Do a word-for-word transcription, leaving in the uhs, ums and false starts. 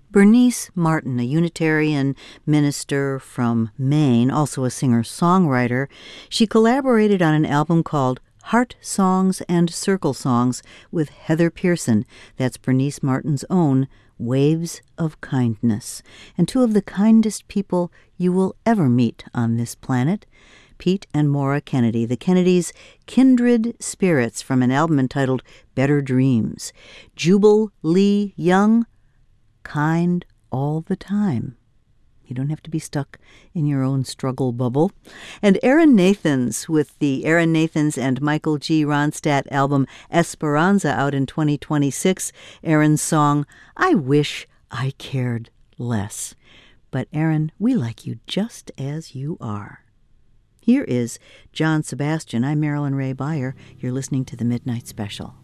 Bernice Martin, a Unitarian minister from Maine, also a singer-songwriter, she collaborated on an album called Heart Songs and Circle Songs with Heather Pearson. That's Bernice Martin's own Waves of Kindness. And two of the kindest people you will ever meet on this planet, Pete and Maura Kennedy, the Kennedys' Kindred Spirits, from an album entitled Better Dreams. Jubal Lee Young, kind all the time. You don't have to be stuck in your own struggle bubble. And Aaron Nathans with the Aaron Nathans and Michael G. Ronstadt album Esperanza, out in twenty twenty-six. Aaron's song, I Wish I Cared Less. But Aaron, we like you just as you are. Here is John Sebastian. I'm Marilyn Ray Beyer. You're listening to the Midnight Special.